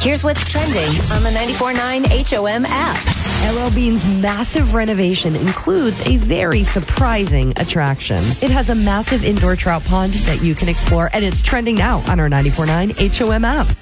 Here's what's trending on the 94.9 HOM app. LL Bean's massive renovation includes a very surprising attraction. It has a massive indoor trout pond that you can explore, and it's trending now on our 94.9 HOM app.